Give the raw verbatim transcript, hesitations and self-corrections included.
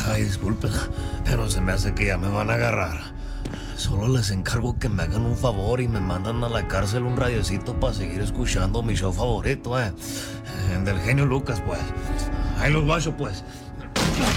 Ay, disculpen, pero se me hace que ya me van a agarrar. Solo les encargo que me hagan un favor y me mandan a la cárcel un radiocito para seguir escuchando mi show favorito, eh. El del genio Lucas, pues. Ahí los guacho, pues.